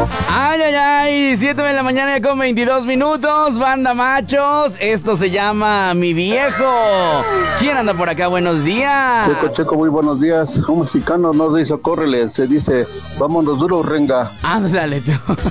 Ay, ay, ay, 7 de la mañana con 22 minutos, banda machos, esto se llama Mi Viejo. ¿Quién anda por acá? Buenos días. Checo, muy buenos días. Un mexicano no dice córrele, se dice vámonos duro, renga. Ándale tú.